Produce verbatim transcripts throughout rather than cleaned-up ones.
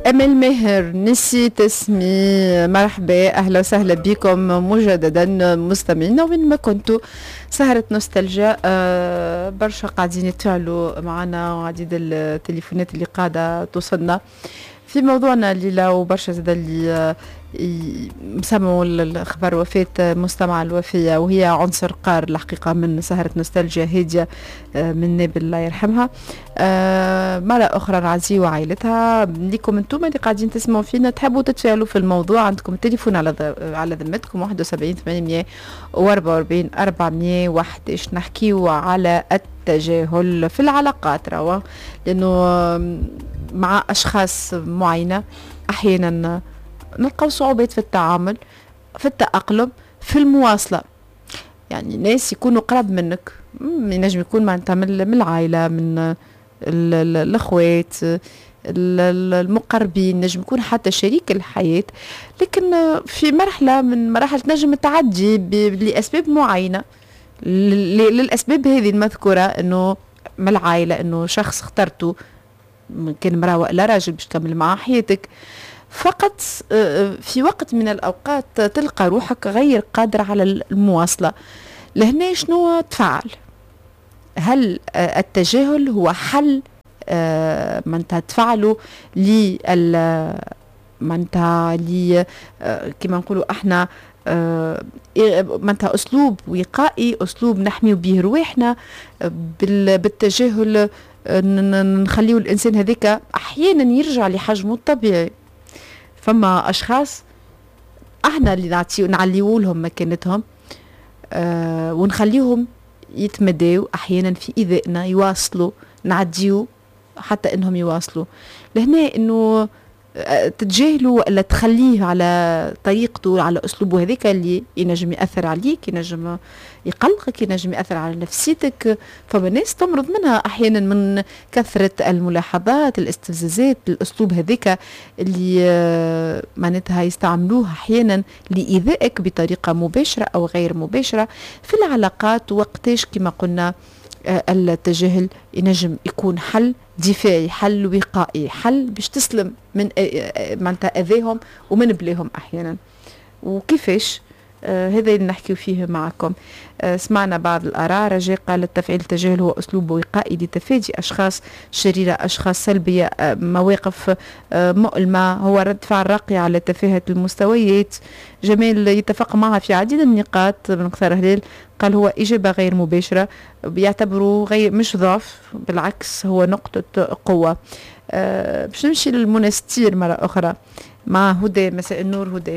أمل ماهر نسيت اسمي. مرحبا، أهلا وسهلا بكم مجددا مستمعينا وين ما كنتوا. سهرة نوستالجيا أه برشا قاعدين يتفاعلوا معنا عديد التليفونات اللي قاعدة توصلنا في موضوعنا الليلة، وبرشا زاد اللي مسموا الأخبار وفاة مستمع الوفية وهي عنصر قار الحقيقة من سهرة نوستالجيا هادية من نابل الله يرحمها. آه مرة أخرى نعزي وعائلتها. ليكم انتم اللي قاعدين تسمعوا فينا تحبوا تتفاعلوا في الموضوع، عندكم التليفون على على ذمتكم واحد وسبعين ثمانمية وأربعة وأربعين أربعمية وحداش. نحكيوا على التجاهل في العلاقات، روا لأنه مع أشخاص معينة أحيانا نلقاو صعوبات في التعامل، في التأقلم، في المواصلة. يعني ناس يكونوا قرب منك، ينجم يكون معناتها من العائلة، من الأخوات، المقربين، نجم يكون حتى شريك الحياة، لكن في مرحلة من مراحل نجم تعدي لأسباب معينة. للأسباب هذه المذكورة أنه من العائلة، أنه شخص اخترته كان مرأة ولا راجل باش تكمل معاه حياتك، فقط في وقت من الأوقات تلقى روحك غير قادر على المواصلة. لهنا شنو تفعل؟ هل التجاهل هو حل ما انت تفعله لل ما انت لي كما نقولوا احنا ما انت اسلوب وقائي، اسلوب نحمي به رواحنا بالتجاهل، نخليه الانسان هذاك احيانا يرجع لحجمه الطبيعي. فما اشخاص احنا اللي نعطيو نعليو لهم مكانتهم أه ونخليهم يتمداو احيانا في ايذائنا، يواصلوا نعديو حتى انهم يواصلوا. لهنا انه تتجاهلوا ولا تخليه على طريقته، على اسلوبه هذاك اللي ينجم ياثر عليك، ينجم يقلقك، ينجم ياثر على نفسيتك. فما ناس تمرض منها احيانا من كثره الملاحظات، الاستفزازات، الاسلوب هذاك اللي معناتها يستعملوه احيانا لايذائك بطريقه مباشره او غير مباشره في العلاقات. وقتاش كما قلنا التجاهل ينجم يكون حل دفاعي، حل وقائي، حل باش تسلم من معناتها اذاهم ومن بلاهم احيانا. وكيفاش آه هذا اللي نحكي فيه معكم. آه سمعنا بعض الآراء. رجاء قالت تفعيل التجاهل هو أسلوب وقائي لتفادي أشخاص شريرة، أشخاص سلبية، آه مواقف آه مؤلمة، هو رد فعل راقي على تفاهة المستويات. جميل يتفق معها في عديد النقاط. من كثر هلال قال هو إجابة غير مباشرة، بيعتبروا غير مش ضعف، بالعكس هو نقطة قوة. آه باش نمشي للمنستير مرة أخرى مع هدى. مساء النور هدى.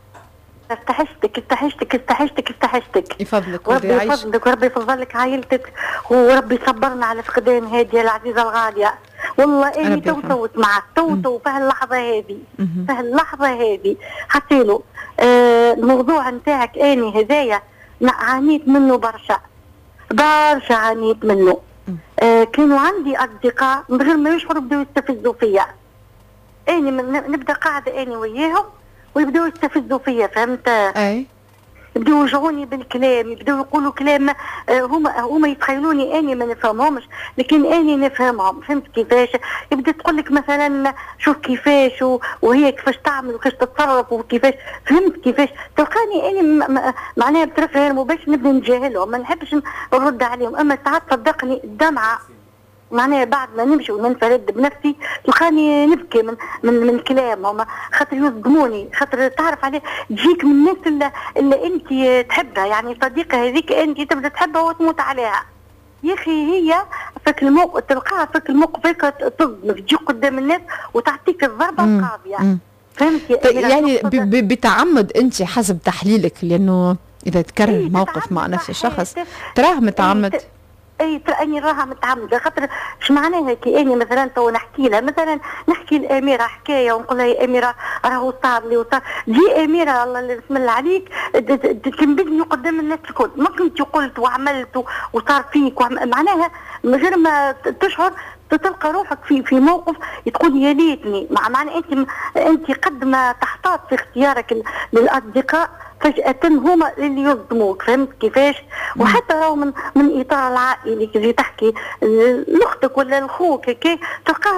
استحشتك استحشتك استحشتك استحشتك يفضلك وربي يفضلك وربي يفضلك عائلتك، وربي يصبرنا على فقدان هادية العزيزة الغالية. والله اني تو توت معك تو تو في هاللحظة هذه في هاللحظة هذه حتى له آه الموضوع نتاعك اني هدايا عانيت منه برشا برشا عانيت منه. آه كانوا عندي اصدقاء من غير ما يشعروا بدأوا يستفزوا فيا. اني نبدا قاعدة اني وياهم ويبداو يستفزوا فيا، فهمت؟ اي يبداو يوجعوني بالكلام، يبداو يقولوا كلام هما هما يتخيلوني اني ما نفهمهمش لكن اني نفهمهم. فهمت كيفاش؟ يبدا تقول لك مثلا شوف كيفاش وهي كيفاش تعمل وكيفاش تتصرف وكيفاش، فهمت كيفاش؟ تلقاني اني معناها بطريقه غير مباشره نبدا نجاهلهم، ما نحبش نرد عليهم. اما ساعات صدقني الدمعه معناها بعد ما نمشي وننفرد بنفسي تلقاني نبكي من من من كلامهم، خاطر يصدموني، خاطر تعرف عليه تجيك من الناس اللي, اللي انت تحبها. يعني صديقه هذيك انت تبدا تحبها وتموت عليها. يا اخي هي فك الموقف تلقاها فك الموقف هيك تصدمك، تجيك قدام الناس وتعطيك الضربه القاضيه. فهمتي؟ يعني بتعمد انت حسب تحليلك، لانه اذا تكرر الموقف مع نفس الشخص تراه متعمد. اي تراني راها متعمده. خاطر اش معناها كي اني مثلا تو نحكي لها مثلا نحكي لاميره حكايه ونقول لها يا اميره راهو صار لي وصار جي اميره الله بسم الله عليك تنبذني قدام الناس الكل. ما كنت قلت وعملت وصار فيك معناها من غير ما تشعر تلقى روحك في في موقف تقول يا ليتني. مع معنى انت انت قد ما تحتاط في اختيارك للاصدقاء فجأة هما اللي يصدموك. فهمت كيفاش؟ وحتى راهو من من اطار العائلي كي تجي تحكي لاختك ولا لخوك كي تلقاها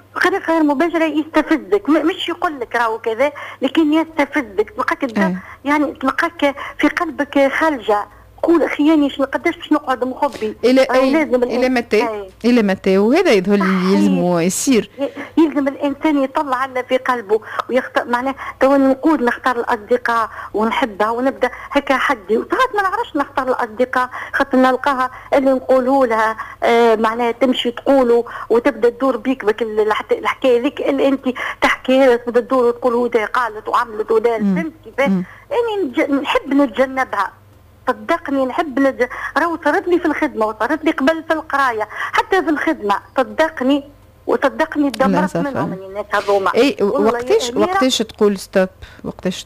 غير غير مباشره يستفزك، مش يقول لك راهو كذا، لكن يستفزك، تلقاك يعني تلقاك في قلبك خلجه، قول اخياني شنو قداش باش نقعد مخبي الى الى متى الى متى وهذا يظهر لي يلزم يصير، يلزم الانسان يطلع اللي في قلبه ويختار. معناه تو نقول نختار الاصدقاء ونحبها ونبدا هكا حدي، وساعات ما نعرفش نختار الاصدقاء خاطر نلقاها اللي نقوله لها آه معناها تمشي تقوله وتبدا تدور بيك بك الحكايه ذيك اللي انت تحكيها، تبدا تدور وتقول هو قالت وعملت ودارت، فهمت كيفاش؟ يعني نحب نتجنبها، صدقني نحب نج... راهو صارت لي في الخدمه وصارت لي قبل في القرايه، حتى في الخدمه صدقني وصدقني دمرت منهم الناس هذوما. اي وقتاش وقتاش تقول ستوب، وقتاش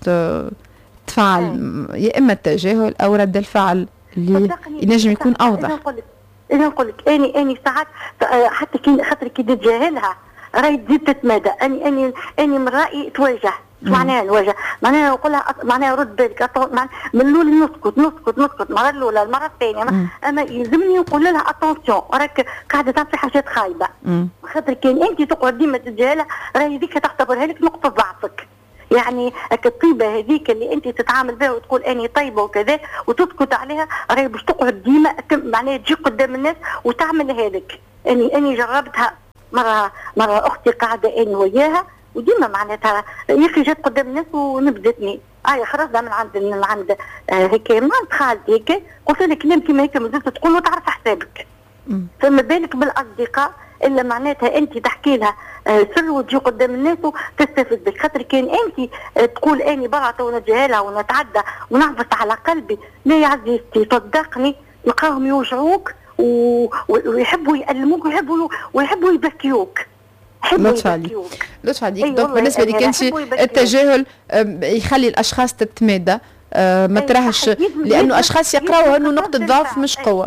تفعل يا اما التجاهل او رد الفعل اللي ينجم يكون اوضح. انا نقول لك اني اني ساعات حتى كي خاطر كي تتجاهلها راهي تزيد تتمادى، اني اني اني من رايي تواجه. شو معناها نواجه؟ معناها نقول لها معناها رد بالك، من الاول نسكت نسكت نسكت المره الاولى المره الثانيه، اما يلزمني نقول لها اتونسيون راك قاعده تعطي حاجات خايبه، خاطر كان انت تقعد ديما تتجاهلها راهي ذيك تعتبرها لك نقطه ضعفك. يعني الطيبه هذيك اللي انت تتعامل بها وتقول اني طيبه وكذا وتسكت عليها راهي باش تقعد ديما معناها تجي قدام الناس وتعملها لك. اني اني جربتها مره مره اختي قاعده اني وياها وديما معناتها يا اخي جات قدام الناس ونبذتني، هاي خرجنا من عند من عند آه هيك من عند خالتي هيك، قلت لها كلام كيما هيك مازلت تقول وتعرف حسابك. فما بالك بالاصدقاء الا معناتها انت تحكي لها آه سر وتجي قدام الناس وتستفزك، خاطر كان انت آه تقول اني برعت ونتجاهلها ونتعدى ونعبس على قلبي، لا يا عزيزتي صدقني نلقاهم يوجعوك ويحبوا يألموك ويحبوا ويحبوا يبكيوك. لطف عليك لطف عليك. دونك بالنسبه لك انت التجاهل يخلي الاشخاص تتمادى، ما تراهش لانه اشخاص يقراوها انه نقطه ضعف مش قوه.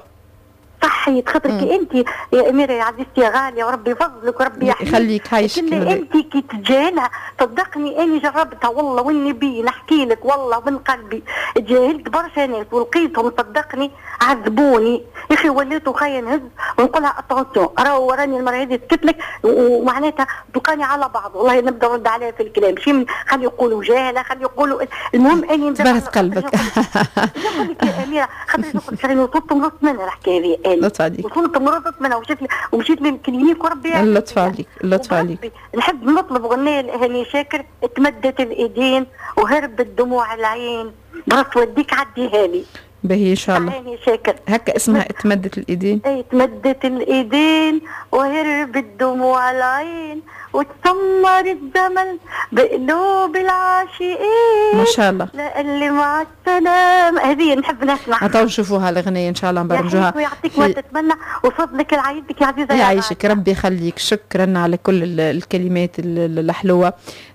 صحيت خاطرك انت يا اميره يا عزيزتي يا غاليه وربي يفضلك وربي يخليك عايشك. لكن انت كي تتجاهلها صدقني اني جربتها والله والنبي نحكي لك والله من قلبي، تجاهلت برشا ناس ولقيتهم صدقني عذبوني يا اخي، وليت خايه نهز ونقول لها اتونسيون راهو وراني المره هذه سكت لك ومعناتها تلقاني على بعض والله نبدا نرد عليها في الكلام، شي خلي يقولوا جاهله خلي يقولوا المهم اني تبارك قلبك. نقول لك يا اميره خاطر نقول لك وصلت مرضت منها الحكايه هذه. لطف عليك. وصلت مرضت منها ومشيت ومشيت للكلينيك وربي لطف عليك لطف عليك. نحب نطلب غنية لهاني شاكر تمدت الايدين وهربت دموع العين، بس وديك عديها لي باهي ان شاء الله. هاني شاكر هكا اسمها تمدت الايدين. اي تمدت الايدين وهربت دموع العين وتسمر الزمن بقلوب العاشقين ما شاء الله. لا اللي مع السلامة هذه نحب نسمعها. تو نشوفوها الأغنية إن شاء الله نبرمجوها. ويعطيك ما تتمنى وفضلك العيدك يا عزيزة. يعيشك ربي يخليك، شكرا على كل الكلمات الحلوة.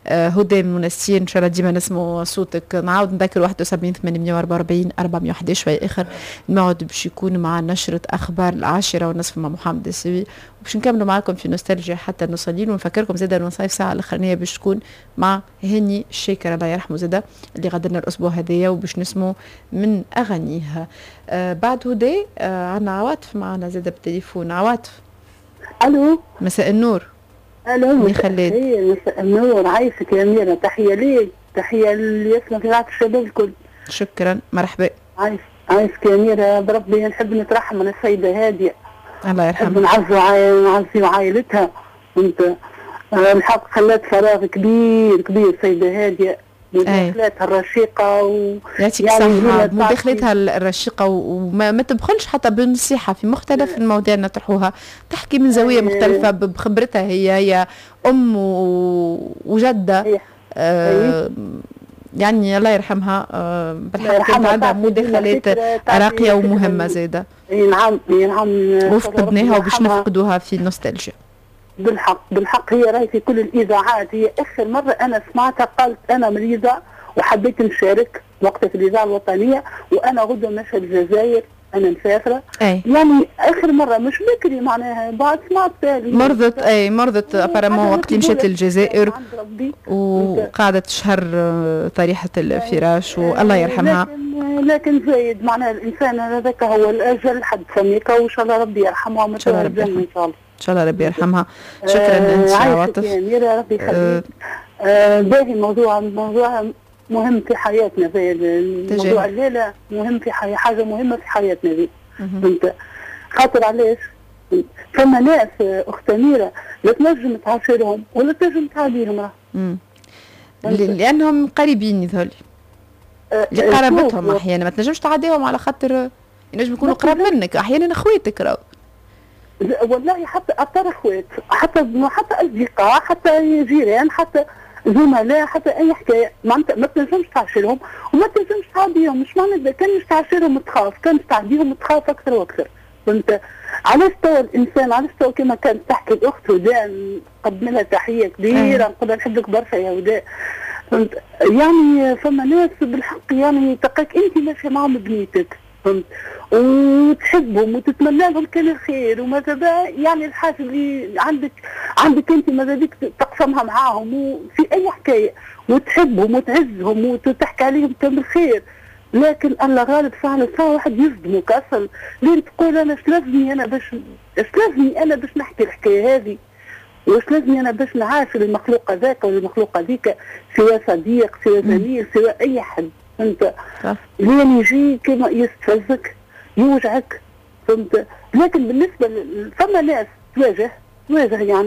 هدى من منسين إن شاء الله ديما نسمعوا صوتك. نعاود نذكر واحد وسبعين ثمانمية وأربعة وأربعين أربعمية وأحد عشر شوية آخر الموعد باش يكون مع نشرة أخبار العاشرة والنصف مع محمد السوي، وباش نكملوا معاكم في نوستالجيا حتى نوصلين. ونفكركم زاده نصايف ساعة الأخرانية باش تكون مع هاني الشاكر الله يرحمه زاده اللي غادرنا الأسبوع هذايا وباش نسمعوا من أغانيها. آه بعد هدى آه عنا عواطف معنا زاده بالتليفون. عواطف الو مساء النور. الو مساء مساء النور. عايشك يا أميرة، تحية ليك تحية اللي يسمع في إذاعة الشباب الكل. شكرا مرحبا. عايش عايشك يا أميرة بربي. نحب نترحم على السيدة هادية الله يرحمها، نحب نعزو عاي... نعزو عائلتها. انت آه الحق خلات فراغ كبير كبير السيدة هادية مداخلاتها الرشيقة و يعطيك يعني الصحة مداخلتها الرشيقة وما ما تبخلش حتى بالنصيحة في مختلف المواضيع اللي نطرحوها، تحكي من زاوية مختلفة بخبرتها. هي هي أم وجدة آه يعني الله يرحمها. آه بالحق عندها مداخلات راقية ومهمة زادة. نعم نعم وفقدناها وباش نفقدوها في النوستالجيا. بالحق بالحق هي راهي في كل الاذاعات. هي اخر مره انا سمعتها قالت انا مريضه وحبيت نشارك وقتها في الاذاعه الوطنيه وانا غدوه ماشيه الجزائر انا مسافره. أي. يعني اخر مره مش بكري معناها بعد سمعت بالي مرضت. اي مرضت ابارامون وقت اللي مشات للجزائر وقعدت شهر طريحه الفراش والله يرحمها. لكن, لكن زايد معناها الانسان هذاك هو الاجل حد سميك وان شاء الله ربي يرحمها ومتوفى الجنه ان شاء الله. شاء الله ربي يرحمها. شكرا انت آه عواطف. يا أميرة ربي يخليك. آه باقي موضوع موضوع مهم في حياتنا، في موضوع الليلة مهم في حي... حاجة مهمة في حياتنا ذي. فهمت؟ خاطر علاش؟ فما ناس أخت أميرة لا تنجم تعاشرهم ولا تنجم تعاديهم راه. لأنهم قريبين يظهر لي. لقرابتهم أحيانا ما تنجمش تعاديهم على خاطر ينجم يكونوا قراب منك، أحيانا أخواتك راهو. والله حتى أكثر أخوات، حتى حتى أصدقاء، حتى جيران، حتى زملاء، حتى أي حكاية معناتها ما تنجمش تعاشرهم وما تنجمش تعاديهم. مش معناتها كان مش تعاشرهم تخاف، كان تعاديهم تخاف أكثر وأكثر. فهمت؟ علاش توا الإنسان علاش توا كما كانت تحكي الأخت هداء نقدم لها تحية كبيرة، نقول نحبك برشا يا هداء. فهمت؟ يعني فما ناس بالحق يعني تلقاك أنت ماشية معهم بنيتك، فهمت؟ وتحبهم وتتمنى لهم كل الخير، وماذا بقى يعني الحاجه اللي عندك عندك انت ماذا بيك تقسمها معاهم وفي اي حكايه، وتحبهم وتعزهم وتحكي عليهم كل الخير. لكن الله غالب فعلا ساعه واحد يصدمك اصلا، لين تقول انا اش لازمني انا باش اش لازمني انا باش نحكي الحكايه هذه، واش لازمني انا باش نعاشر المخلوق هذاك ولا المخلوق هذيك، سواء صديق سواء زميل سواء اي حد. فهمت؟ لين يجي كما يستفزك يوجعك. فهمت؟ لكن بالنسبه فما ناس تواجه تواجه يعني